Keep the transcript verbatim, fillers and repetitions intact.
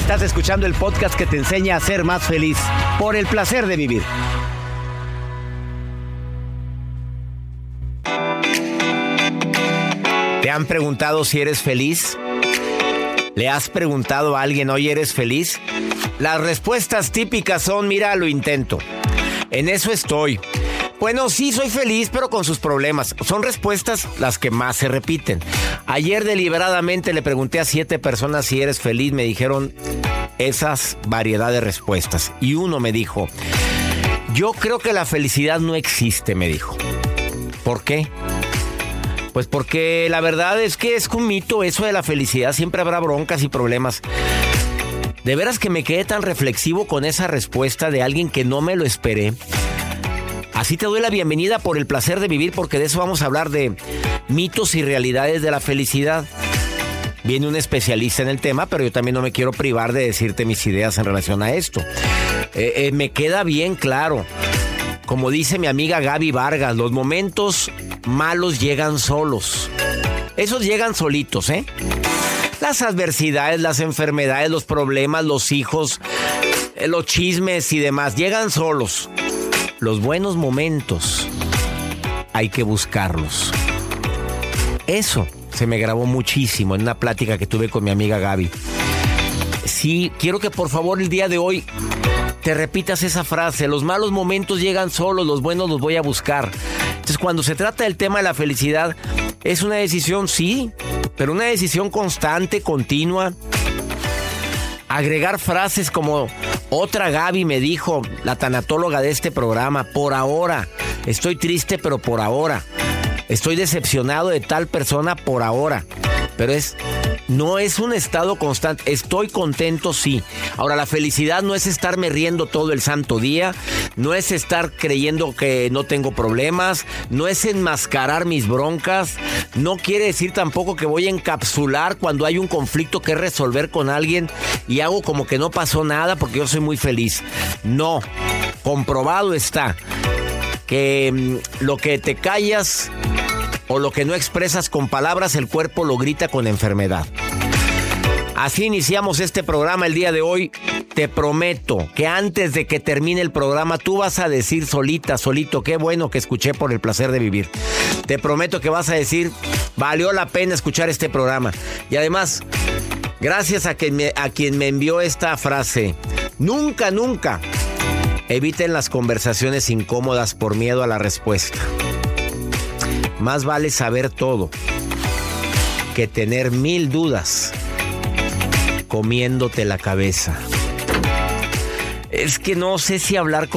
Estás escuchando el podcast que te enseña a ser más feliz por el placer de vivir. ¿Te han preguntado si eres feliz? ¿Le has preguntado a alguien, oye, ¿eres feliz? Las respuestas típicas son, mira, lo intento. En eso estoy. Bueno, sí, soy feliz, pero con sus problemas. Son respuestas las que más se repiten. Ayer deliberadamente le pregunté a siete personas si eres feliz. Me dijeron esas variedad de respuestas. Y uno me dijo, yo creo que la felicidad no existe, me dijo. ¿Por qué? Pues porque la verdad es que es un mito eso de la felicidad. Siempre habrá broncas y problemas. De veras que me quedé tan reflexivo con esa respuesta de alguien que no me lo esperé. Así te doy la bienvenida por el placer de vivir, porque de eso vamos a hablar, de mitos y realidades de la felicidad. Viene un especialista en el tema, pero yo también no me quiero privar de decirte mis ideas en relación a esto. Eh, eh, me queda bien claro, como dice mi amiga Gaby Vargas, los momentos malos llegan solos. Esos llegan solitos, ¿eh? Las adversidades, las enfermedades, los problemas, los hijos, eh, los chismes y demás, llegan solos. Los buenos momentos hay que buscarlos. Eso se me grabó muchísimo en una plática que tuve con mi amiga Gaby. Sí, quiero que por favor el día de hoy te repitas esa frase. Los malos momentos llegan solos, los buenos los voy a buscar. Entonces, cuando se trata del tema de la felicidad, es una decisión, sí, pero una decisión constante, continua. Agregar frases como otra Gaby me dijo, la tanatóloga de este programa, por ahora. Estoy triste, pero por ahora. Estoy decepcionado de tal persona por ahora. Pero es, no es un estado constante. Estoy contento, sí. Ahora, la felicidad no es estarme riendo todo el santo día. No es estar creyendo que no tengo problemas. No es enmascarar mis broncas. No quiere decir tampoco que voy a encapsular cuando hay un conflicto que resolver con alguien y hago como que no pasó nada porque yo soy muy feliz. No. Comprobado está que mmm, lo que te callas o lo que no expresas con palabras, el cuerpo lo grita con enfermedad. Así iniciamos este programa el día de hoy. Te prometo que antes de que termine el programa tú vas a decir solita, solito, qué bueno que escuché por el placer de vivir. Te prometo que vas a decir, valió la pena escuchar este programa. Y además, gracias a quien me, a quien me envió esta frase. Nunca, nunca eviten las conversaciones incómodas por miedo a la respuesta. Más vale saber todo que tener mil dudas comiéndote la cabeza. Es que no sé si hablar con